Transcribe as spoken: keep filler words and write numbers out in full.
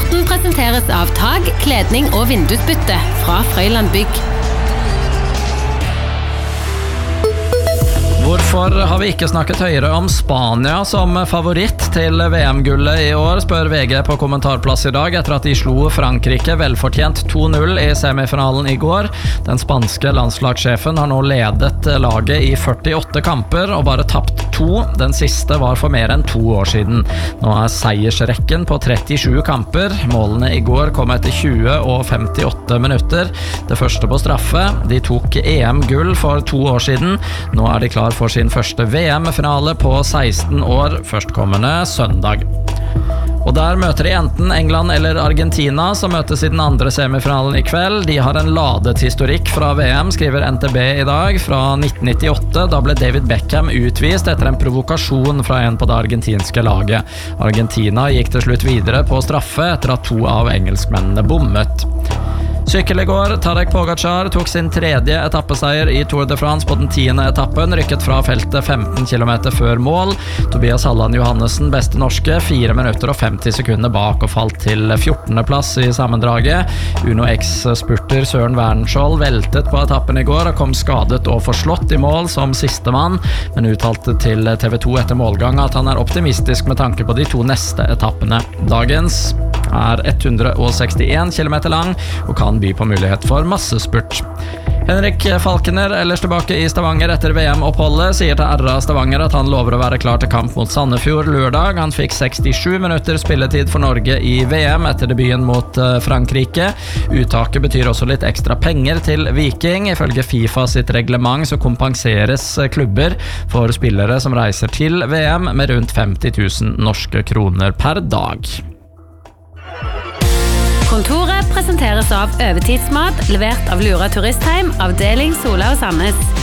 Sporten presenteres av tag, kledning og vindusbytte fra Frøyland Bygg. Hvorfor har vi ikke snakket høyere om Spania som favoritt til V M-gullet i år, spør V G på kommentarplass i dag, etter at de slo Frankrike velfortjent to null i semifinalen i går. Den spanske landslagssjefen har nå ledet laget i førtiåtte kamper og bare tapt to. Den siste var for mer enn to år siden. Nå er seiersrekken på trettisju kamper. Målene i går kom etter tjue og femtiåtte minutter. Det første på straffe. De tok E M-gull for to år siden. Nå er de klar for sin første V M-finale på seksten år, førstkommende søndag. Og der møter de enten England eller Argentina, som møtes i den andre semifinalen i kveld. De har en ladet historikk fra V M, skriver N T B i dag, fra nitten nittiåtte. Da ble David Beckham utvist etter en provokasjon fra en på det argentinske laget. Argentina gikk til slutt videre på straffe etter at to av engelskmennene bommet. Sykkel i går, Tadej Pogacar tok sin tredje etappeseier i Tour de France på den tiende etappen, rykket fra feltet femten kilometer før mål. Tobias Halland Johannessen, beste norske, fire minutter og femti sekunder bak og falt til fjortende plass i sammendraget. Uno X-spurter Søren Wernskjold veltet på etappen i går og kom skadet og forslått i mål som sistemann, men uttalte til T V to etter målgang at han er optimistisk med tanke på de to neste etappene. Dagens er hundre og sekstien kilometer lang og kan by på mulighet for massespurt. Henrik Falkener, ellers tilbake i Stavanger etter V M-oppholdet, sier til R A Stavanger at han lover å være klar til kamp mot Sandefjord lørdag. Han fikk sekstisju minutter spilletid for Norge i V M etter debuten mot Frankrike. Uttaket betyr også litt ekstra penger til Viking. Ifølge FIFA sitt reglement så kompenseres klubber for spillere som reiser til V M med rundt femti tusen norske kroner per dag. Kontoret presenteres av Øvetidsmat, levert av Lura Turistheim, avdeling Sola og Sandnes.